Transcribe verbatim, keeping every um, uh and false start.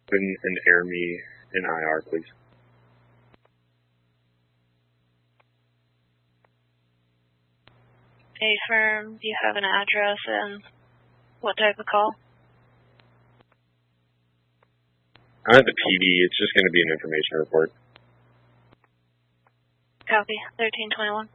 And, and air me an I R, please. A firm, do you have an address and what type of call? I'm at the P D. It's just going to be an information report. Copy. thirteen twenty-one.